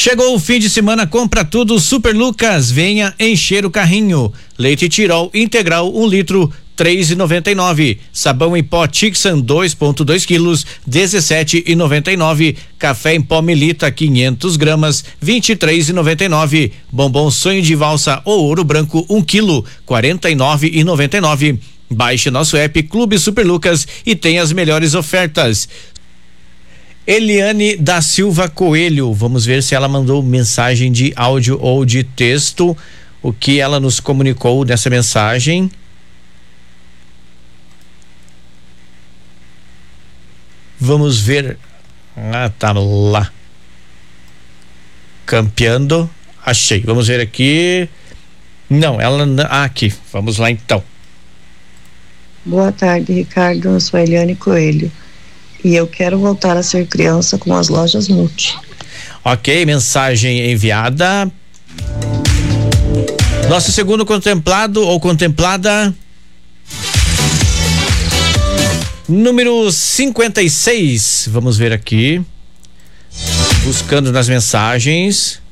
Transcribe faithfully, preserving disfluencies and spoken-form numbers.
Chegou o fim de semana, compra tudo Super Lucas, venha encher o carrinho. Leite Tirol integral um litro, três e noventa e nove. Sabão em pó Tixan dois ponto dois quilos, dezessete e noventa e nove. Café em pó Melita quinhentos gramas, vinte e três e noventa e nove. Bombom Sonho de Valsa ou Ouro Branco um quilo, quarenta e nove e noventa e nove. Baixe nosso app Clube Super Lucas e tenha as melhores ofertas. Eliane da Silva Coelho, vamos ver se ela mandou mensagem de áudio ou de texto, o que ela nos comunicou nessa mensagem. Vamos ver. Ah, tá lá. Campeando. Achei. Vamos ver aqui. Não, ela. Ah, aqui. Vamos lá então. Boa tarde, Ricardo. Eu sou a Eliane Coelho. E eu quero voltar a ser criança com as lojas Multi. Ok, mensagem enviada. Nosso segundo contemplado ou contemplada. Número cinquenta e seis. Vamos ver aqui. Buscando nas mensagens.